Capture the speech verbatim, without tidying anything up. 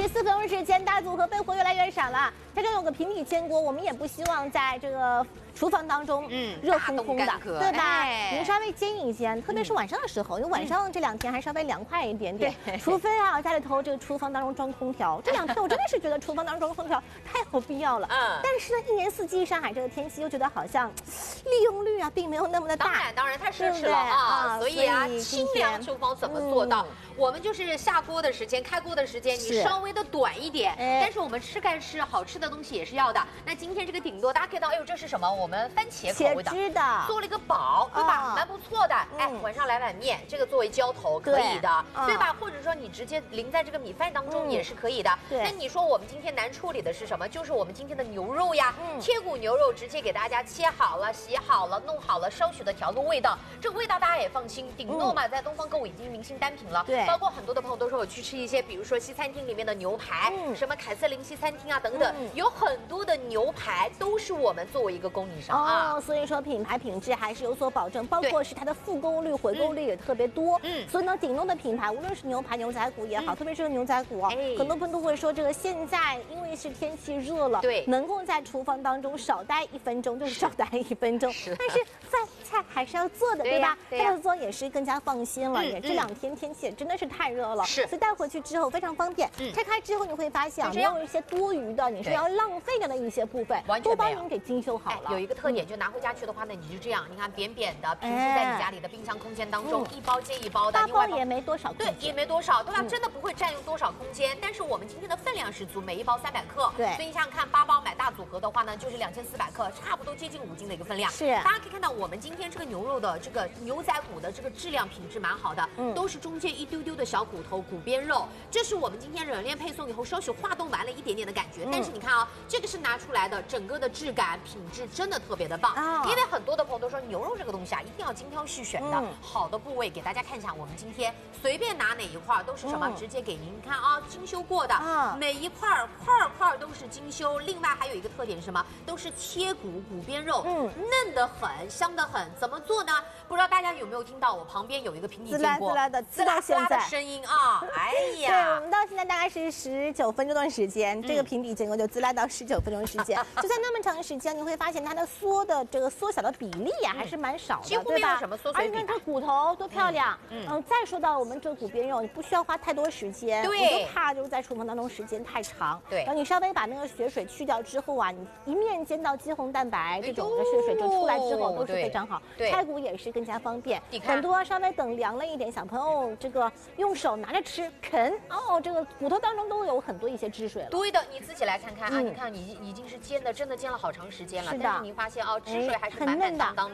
十四分钟时间，大组合备货越来越少了。家中有个平底煎锅，我们也不希望在这个厨房当中，嗯，热烘烘的，对吧？哎、你稍微煎一煎，特别是晚上的时候，因为晚上这两天还稍微凉快一点点。嗯、除非啊，家里头这个厨房当中装空调，这两天我真的是觉得厨房当中装空调太有必要了。嗯。但是呢，一年四季上海这个天气又觉得好像利用率啊，并没有那么的大。 当然，当然太奢侈了啊！所以啊，清凉厨房怎么做到？嗯、我们就是下锅的时间、开锅的时间，你稍微的短一点，但是我们吃干吃好吃的东西也是要的。那今天这个顶多大家可以看到，哎呦，这是什么？我们番茄口味的，做了一个煲，对吧？蛮不错的。哎，晚上来碗面，这个作为浇头可以的，对吧？或者说你直接淋在这个米饭当中也是可以的。那你说我们今天难处理的是什么？就是我们今天的牛肉呀，切骨牛肉直接给大家切好了、洗好了、弄好了，稍许的调个味道。这个味道大家也放心，顶多嘛，在东方购物已经明星单品了。对，包括很多的朋友都说我去吃一些，比如说西餐厅里面的牛排，什么凯瑟琳西餐厅啊等等，有很多的牛排都是我们作为一个供应商啊。 哦，所以说品牌品质还是有所保证，包括是它的复购率、回购率也特别多。嗯，所以呢，顶多的品牌，无论是牛排、牛仔骨也好，特别是牛仔骨啊，很多朋友都会说，这个现在因为是天气热了，对，能够在厨房当中少待一分钟就是少待一分钟，但是饭菜还是要做的，对吧？这样做也是更加放心了。也这两天天气也真的是太热了，是，所以带回去之后非常方便。拆开之后你会发现，没有一些多余的，你是要浪费掉的一些部分，都帮您给精修好了。 有一个特点，就拿回家去的话呢，你就这样，你看扁扁的平时在你家里的冰箱空间当中，一包接一包的， 大包也没多少， 对，也没多少，对吧？真的不会占用多少空间。但是我们今天的分量十足，每一包三百克，对，所以你想想看，八包买大组合的话呢，就是两千四百克，差不多接近五斤的一个分量。是，大家可以看到，我们今天这个牛肉的这个牛仔骨的这个质量品质蛮好的，嗯，都是中间一丢丢的小骨头骨边肉，这是我们今天冷链配送以后稍许化冻完了一点点的感觉。嗯、但是你看啊，这个是拿出来的，整个的质感品质真的特别的棒。哦、因为很多的朋友都说牛肉这个东西啊，一定要精挑细选的，嗯、好的部位给大家看一下。我们今天随便拿哪一块都是什么，嗯、直接给您看啊，精修过的，嗯、每一块块块都是精修。另外还有一个特点是什么？都是切骨骨边肉，嗯，嫩得很，香得很。怎么做呢？不知道大家有没有听到我旁边有一个平底煎锅， 滋啦滋啦的滋啦滋啦的声音啊！哎呀， 对，我们到现在大概是十九分钟的时间，这个平底煎锅就滋啦到十九分钟时间，就在那么长时间，你会发现它的缩的这个缩小的比例呀、啊、还是蛮少的， 几乎没有什么缩水比。 而且你看这骨头多漂亮，嗯，嗯再说到我们这个骨边肉，你不需要花太多时间，对，我就怕就是在厨房当中时间太长，对，然后你稍微把那个血水去掉之后啊，你一面煎到肌红蛋白这种的血水就出来之后都是非常好，对，拆骨也是更加方便。很多稍微等凉了一点，小朋友这个用手拿着吃啃哦，这个骨头当中都有很多一些汁水了。 对的，你自己来看看啊，你看你已经是煎的，真的煎了好长时间了，但是您发现哦，汁水还是满满当当的。